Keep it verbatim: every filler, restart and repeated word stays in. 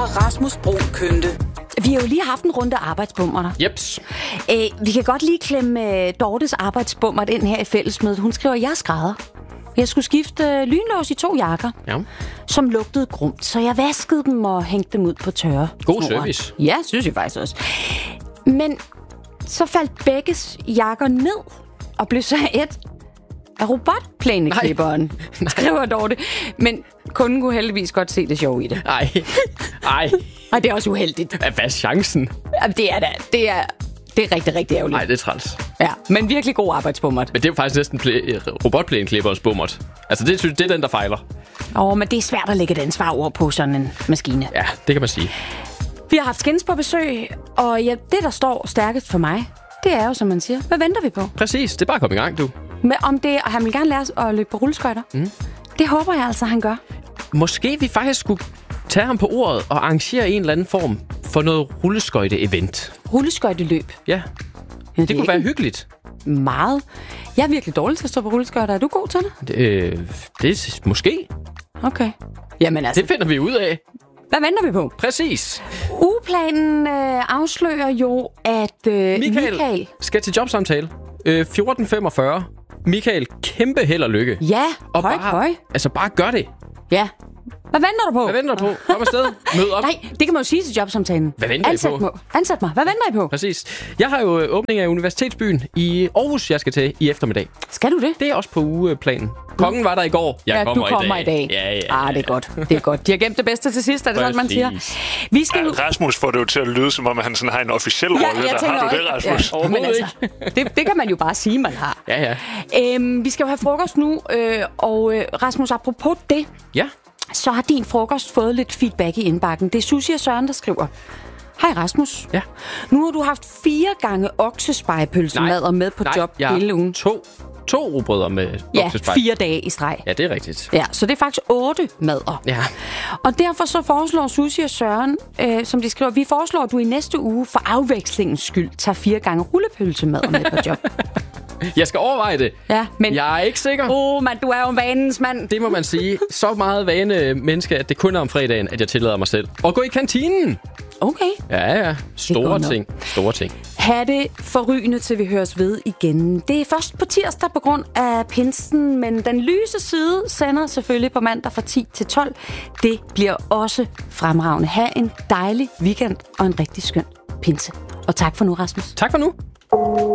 og Rasmus Brun Kønte. Vi har jo lige haft en runde arbejdsbummerter. Jeps. Æ, vi kan godt lige klemme Dortes arbejdsbummert ind her i fællesmødet. Hun skriver, jeg er skrædder. Jeg skulle skifte lynlås i to jakker, Ja. som lugtede grumt, så jeg vaskede dem og hængte dem ud på tørre. God snoren. service. Ja, synes jeg faktisk også. Men så faldt begge jakker ned og blev så et af robotplæneklipperen, skriver Dorte. Men kunden kunne heldigvis godt se det sjove i det. Ej, ej. Og det er også uheldigt. Hvad er chancen? Jamen, det er da, det er, det er rigtig, rigtig ærgerligt. Nej, det er træls. Ja, men virkelig god arbejdsbummert. Men det er jo faktisk næsten plæ- robotplæneklippers bummert. Altså, det, synes, det er den, der fejler. Åh, oh, men det er svært at lægge et ansvar over på sådan en maskine. Ja, det kan man sige. Vi har haft Skins på besøg, og ja, det, der står stærkest for mig, det er jo, som man siger, hvad venter vi på? Præcis, det er bare at komme i gang, du. Men om det, og han vil gerne lære os at løbe på rulleskøjter. Mm. Det håber jeg altså, han gør. Måske vi faktisk skulle tage ham på ordet og arrangere en eller anden form for noget rulleskøjte-event. Rulleskøjteløb. Ja, Ja, det, det kunne ikke være hyggeligt. meget. Jeg er virkelig dårlig til at stå på rulleskøjter. Er du god til det? Det, øh, det er måske. Okay. Jamen altså, Det finder vi ud af. hvad venter vi på? Præcis. Ugeplanen øh, afslører jo, at øh, Michael, Michael... skal til jobsamtale. Øh, fjorten femogfyrre. Michael, kæmpe held og lykke. Ja, Og høj, bare, høj. Altså, bare gør det. Ja. Hvad venter du på? Hvad venter du på? Kom afsted. Mød op. Nej, det kan man jo sige til jobsamtalen. Hvad venter I Ansæt på? Mig. Ansæt mig. Hvad venter I på? Præcis. Jeg har jo åbning af Universitetsbyen i Aarhus, jeg skal til i eftermiddag. Skal du det? Det er også på ugeplanen. Kongen var der i går. Jeg ja, kommer du kommer i i dag. dag. Ja, ja, ja. Ah, det er godt. Det er godt. De har gemt det bedste til sidst, er det sådan, man siger. Vi skal Ja, jo... Rasmus får det jo til at lyde, som om han sådan har en officiel Ja, rolle. jeg Der tænker har du også- det, Rasmus? Ja, men altså, det, det kan man jo bare sige, man har. Ja, ja. Øhm, vi skal jo have frokost nu, øh, og øh, Rasmus, apropos det, Ja. så har din frokost fået lidt feedback i indbakken. Det er Susie og Søren, der skriver. Hej Rasmus. Ja. Nu har du haft fire gange oksespejepølsemader med på Nej, job jeg har hele ugen. To, to rugbrødre med Ja, oksespej. fire dage i streg. Ja, det er rigtigt. Ja, så det er faktisk otte madder. Ja. Og derfor så foreslår Susie og Søren, øh, som de skriver, vi foreslår, at du i næste uge for afvekslingens skyld tager fire gange rullepølsemader med på job. Jeg skal overveje det. Ja, men... Jeg er ikke sikker. Åh, oh, mand, du er jo en vanens mand. Det må man sige. Så meget vane menneske, at det kun er om fredagen, at jeg tillader mig selv at gå i kantinen. Okay. Ja, ja. godt Store nok. ting. Store ting. Ha' det forrygende, til vi høres ved igen. Det er først på tirsdag på grund af pinsen, men den lyse side sender selvfølgelig på mandag fra ti til tolv. Det bliver også fremragende. Ha' en dejlig weekend og en rigtig skøn pinse. Og tak for nu, Rasmus. Tak for nu.